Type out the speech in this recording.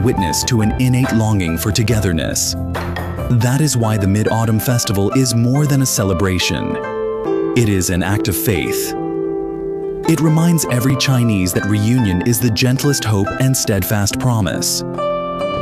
witness to an innate longing for togetherness. That is why the Mid-Autumn Festival is more than a celebration. It is an act of faith. It reminds every Chinese that reunion is the gentlest hope and steadfast promise.